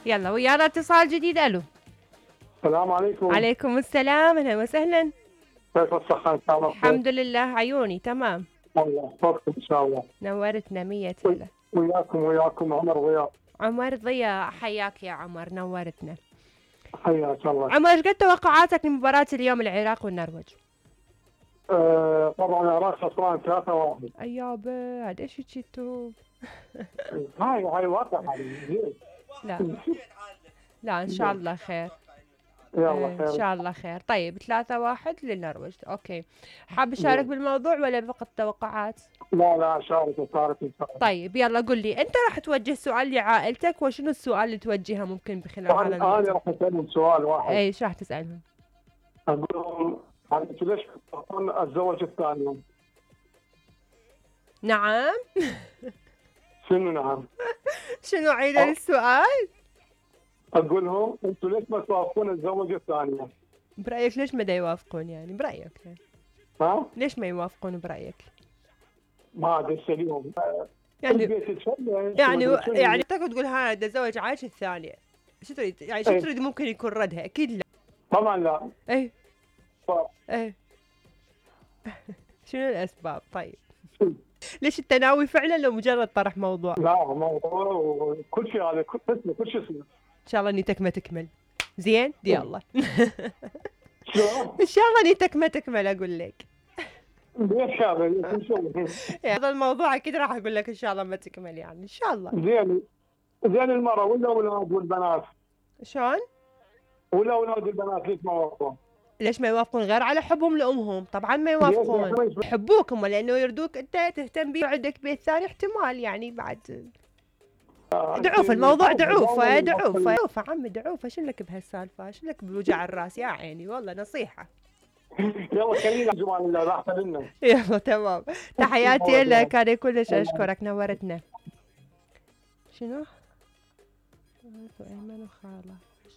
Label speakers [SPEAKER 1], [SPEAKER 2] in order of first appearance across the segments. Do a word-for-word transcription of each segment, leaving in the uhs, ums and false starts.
[SPEAKER 1] يلا ويانا اتصال جديد. الو.
[SPEAKER 2] السلام عليكم.
[SPEAKER 1] عليكم السلام، اهلا وسهلا.
[SPEAKER 2] كيف الصحة إن شاء الله؟
[SPEAKER 1] الحمد لله عيوني تمام.
[SPEAKER 2] الله يحفظكم إن شاء الله.
[SPEAKER 1] نورتنا مية هلا.
[SPEAKER 2] وياكم وياكم عمر ضياء.
[SPEAKER 1] عمر ضياء حياك يا عمر، نورتنا.
[SPEAKER 2] حياك الله.
[SPEAKER 1] عمر ايش قد توقعاتك لمباراة اليوم العراق والنرويج؟
[SPEAKER 2] آه طبعا العراق خسران ثلاثة واحد.
[SPEAKER 1] ايابا هذا ايش تشيتوب.
[SPEAKER 2] هاي هاي واقع هاي.
[SPEAKER 1] لا لا ان شاء الله خير.
[SPEAKER 2] يلا خير
[SPEAKER 1] ان شاء الله خير. طيب ثلاثة واحد للنرويج. اوكي، حاب تشارك بالموضوع ولا فقط توقعات؟
[SPEAKER 2] لا لا شارك شارك ان شاء الله.
[SPEAKER 1] طيب يلا قل لي، انت راح توجه سؤال لعائلتك وشنو السؤال اللي توجهه ممكن بخلال هذا
[SPEAKER 2] الموضوع؟ انا راح اسالهم سؤال واحد.
[SPEAKER 1] ايش راح تسالهم؟
[SPEAKER 2] اقول لهم انت ليش تختارون الزوج الثاني؟
[SPEAKER 1] نعم.
[SPEAKER 2] شنو نعم؟
[SPEAKER 1] شنو عيد السؤال؟
[SPEAKER 2] اقول لهم انتم ليش ما توافقون الزوج الثاني؟
[SPEAKER 1] برايك ليش ما دا يوافقون يعني برايك؟
[SPEAKER 2] ها؟
[SPEAKER 1] ليش ما يوافقون برايك؟
[SPEAKER 2] ما ادري ايش اليوم.
[SPEAKER 1] يعني يعني يعني تقعد تقول هذا زوج عايش الثانية، شو تريد يعني شو تريد ممكن يكون ردها؟ اكيد لا.
[SPEAKER 2] طبعا لا.
[SPEAKER 1] اي
[SPEAKER 2] ف...
[SPEAKER 1] اي. شنو الاسباب طيب؟ ليش التناوي فعلا لو مجرد طرح موضوع؟
[SPEAKER 2] لا موضوع وكل شيء هذا كل اسمه كل شيء اسمه.
[SPEAKER 1] ان شاء الله نيتك ما تكمل. زين دي الله.
[SPEAKER 2] شو؟
[SPEAKER 1] ان شاء الله نيتك ما تكمل اقول لك.
[SPEAKER 2] ليش هذا؟
[SPEAKER 1] هذا الموضوع اكيد راح اقول لك ان شاء الله ما تكمل يعني ان شاء الله.
[SPEAKER 2] زين زين المرأة ولا اولاد والبنات؟
[SPEAKER 1] شلون؟
[SPEAKER 2] ولا اولاد البنات ليش ما يوافقون؟
[SPEAKER 1] ليش ما يوافقون؟ غير على حبهم لامهم، طبعا ما يوافقون. يحبوكم لانه يردوك انت تهتم بيه وعندك بيت ثاني احتمال يعني بعد. دعوفه الموضوع دعوفه دعوفه دعوفه عمي دعوفه. شو لك بهالسالفه؟ شو لك بوجع الراس يا عيني والله نصيحه.
[SPEAKER 2] يلا خلينا جمال الله راح لنا.
[SPEAKER 1] يلا تمام. تحياتي لك انا كلش اشكرك نورتنا. شنو؟ ايمن وخاله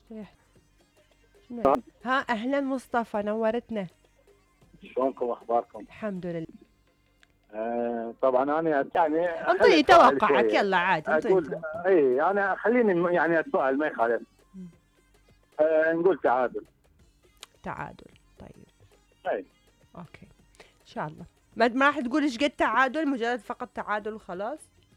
[SPEAKER 1] شنو؟ ها اهلا مصطفى نورتنا.
[SPEAKER 3] شلونكم اخباركم؟
[SPEAKER 1] الحمد لله.
[SPEAKER 3] آه طبعا انا يعني
[SPEAKER 1] انطيني توقعك يلا عادي.
[SPEAKER 3] اقول اي انا خليني يعني اتفائل ما يخالف. آه نقول تعادل.
[SPEAKER 1] تعادل طيب.
[SPEAKER 3] اي
[SPEAKER 1] اوكي ان شاء الله. ما راح تقول ايش قد تعادل، مجرد فقط تعادل وخلاص؟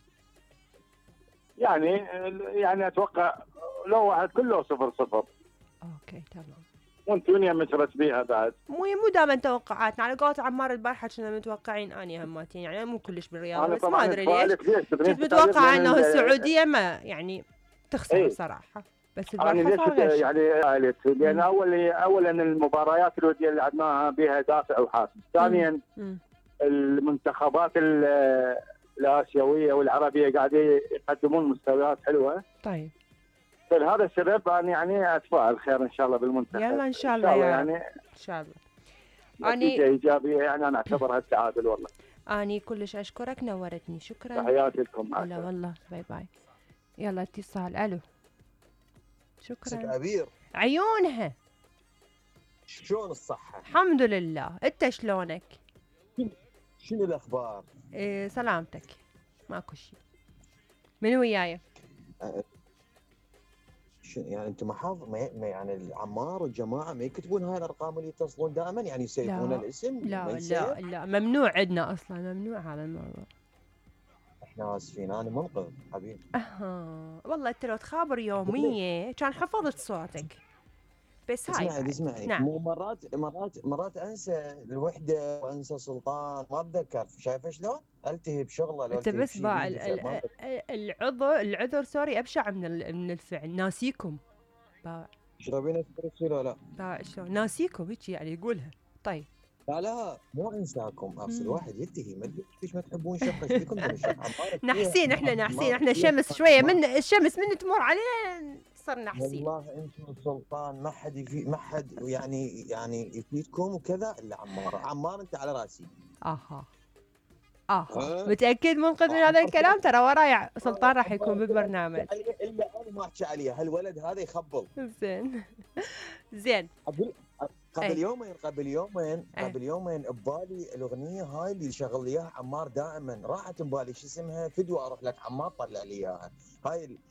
[SPEAKER 3] يعني يعني اتوقع لو واحد كله صفر صفر.
[SPEAKER 1] اوكي تمام.
[SPEAKER 3] والدنيا مشرت بيها بعد.
[SPEAKER 1] مو مو دائما توقعاتنا على قولة عمار البارحه كنا متوقعين اني هماتين يعني مو كلش بالرياضه بس ما ادري ليش كنت متوقعه انه السعوديه ما يعني تخسر ايه؟ صراحه بس
[SPEAKER 3] البارحه يعني ليش يعني قالت لان اول اولا المباريات الوديه اللي لعبناها بها دافع وحاسم، ثانيا المنتخبات الاسيويه والعربيه قاعدين يقدمون مستويات حلوه.
[SPEAKER 1] طيب
[SPEAKER 3] فلهذا السبب انا يعني اتفائل خير ان شاء الله بالمنتخب.
[SPEAKER 1] يلا ان شاء الله, إن شاء الله يعني
[SPEAKER 3] ان
[SPEAKER 1] شاء الله
[SPEAKER 3] نتيجه ايجابيه يعني انا اعتبرها التعادل والله.
[SPEAKER 1] اني كلش اشكرك نورتني شكرا.
[SPEAKER 3] تحياتي لكم.
[SPEAKER 1] لا والله باي باي. يلا اتصال. الو شكرا.
[SPEAKER 4] عبير
[SPEAKER 1] عيونها
[SPEAKER 4] شلون الصحة؟
[SPEAKER 1] الحمد لله، انت شلونك؟
[SPEAKER 4] شنو الاخبار؟
[SPEAKER 1] إيه سلامتك ماكو شيء. من وياي؟
[SPEAKER 4] أه يعني انت محافظ ما يعني العمار والجماعه ما يكتبون هاي الارقام اللي يتصلون دائما يعني يسيبون الاسم؟
[SPEAKER 1] لا لا لا ممنوع عندنا اصلا، ممنوع هذا الموضوع.
[SPEAKER 4] احنا اسفين انا منقذ حبيبي.
[SPEAKER 1] اها والله انت لو تخابر يوميه كان حفظت صوتك. بس هاي
[SPEAKER 4] اسمعي اسمعي
[SPEAKER 1] نعم.
[SPEAKER 4] مو مرات مرات مرات انسى الوحده وانسى سلطان ما اتذكر، شايفه شلون؟ التهي بشغله لو
[SPEAKER 1] انت بس باع العذر العذر سوري ابشع من من الفعل. ناسيكم باع.
[SPEAKER 4] تشربين اسبريسو ولا لا؟
[SPEAKER 1] باع شلون ناسيكم هيك يعني يقولها. طيب
[SPEAKER 4] لا لا مو انساكم، اصل الواحد يلتهي ما ادري ليش ما تحبون شقه ايش فيكم
[SPEAKER 1] نحسين احنا نحسين احنا الشمس شويه من الشمس من تمر علينا صرنا نحسين.
[SPEAKER 4] والله انتم سلطان ما حد يفيد ما حد يعني يعني يفيدكم وكذا الا عمار. عمار انت على راسي.
[SPEAKER 1] اها اها متاكد منقذ من هذا الكلام؟ ترى وراي سلطان راح يكون بالبرنامج.
[SPEAKER 4] الا انا ما احكي عليه هالولد هذا يخبل.
[SPEAKER 1] زين زين.
[SPEAKER 4] قبل أي. يومين قبل يومين أي. قبل يومين ببالي الاغنيه هاي اللي شغل لي اياها عمار دائما راحت ببالي شو اسمها فدوه اروح لك عمار طلع لي اياها هاي